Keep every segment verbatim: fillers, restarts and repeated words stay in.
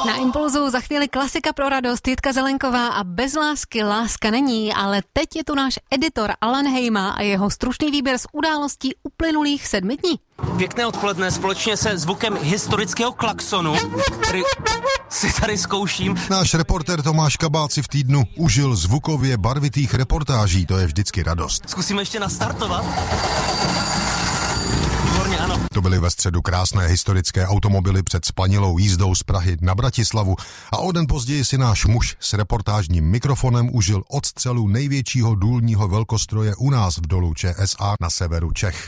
Na Impulzu za chvíli klasika pro radost, Jitka Zelenková a Bez lásky láska není, ale teď je tu náš editor Alan Hejma a jeho stručný výběr z událostí uplynulých sedmi dní. Pěkné odpoledne společně se zvukem historického klaxonu, který si tady zkouším. Náš reportér Tomáš Kabát si v týdnu užil zvukově barvitých reportáží, to je vždycky radost. Zkusíme ještě nastartovat. Výborně, ano. To byly ve středu krásné historické automobily před spanilou jízdou z Prahy na Bratislavu a o den později si náš muž s reportážním mikrofonem užil odstřelu největšího důlního velkostroje u nás v dolu Č S A na severu Čech.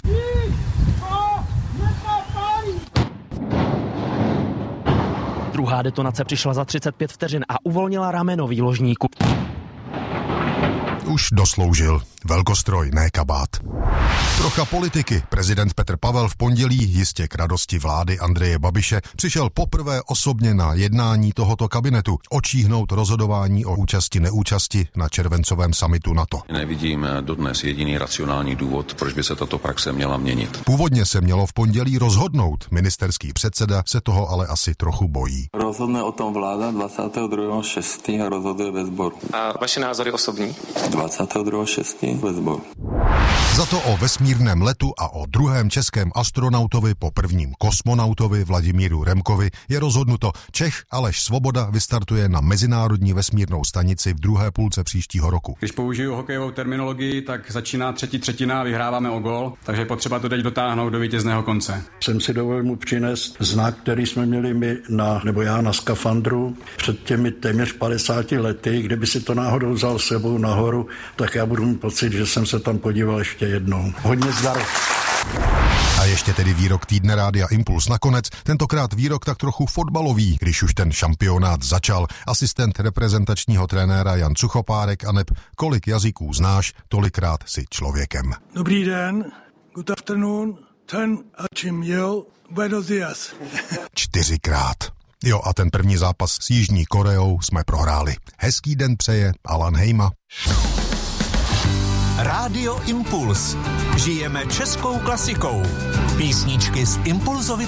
Druhá detonace přišla za třicet pět vteřin a uvolnila rameno výložníku. Už dosloužil. Velkostroj, ne kabát. Trocha politiky. Prezident Petr Pavel v pondělí, jistě k radosti vlády Andreje Babiše, přišel poprvé osobně na jednání tohoto kabinetu očíhnout rozhodování o účasti neúčasti na červencovém summitu NATO. Nevidím dodnes jediný racionální důvod, proč by se tato praxe měla měnit. Původně se mělo v pondělí rozhodnout. Ministerský předseda se toho ale asi trochu bojí. Rozhodne o tom vláda dvacátého druhého šestého a rozhoduje ve sboru. A vaše názory osobní? dvacátého druhého šestého ve sboru. Za to o vesmírném letu a o druhém českém astronautovi po prvním kosmonautovi Vladimíru Remkovi je rozhodnuto. Čech Aleš Svoboda vystartuje na mezinárodní vesmírnou stanici v druhé půlce příštího roku. Když použiju hokejovou terminologii, tak začíná třetí třetina, vyhráváme o gól, takže je potřeba to teď dotáhnout do vítězného konce. Jsem si dovolil mu přinést znak, který jsme měli my na, nebo já na skafandru před těmi téměř padesáti lety, kdyby si to náhodou vzal sebou nahoru, tak já budu mít pocit, že jsem se tam podíval ještě jednou. Hodně zdaru. A ještě tedy výrok týdne Rádia Impuls nakonec, tentokrát výrok tak trochu fotbalový, když už ten šampionát začal. Asistent reprezentačního trenéra Jan Suchopárek aneb kolik jazyků znáš, tolikrát si člověkem. Dobrý den, good afternoon, ten a čím jel, buenos días. Čtyřikrát. Jo, a ten první zápas s Jižní Koreou jsme prohráli. Hezký den přeje Alan Hejma. Rádio Impuls. Žijeme českou klasikou. Písničky z Impulzovy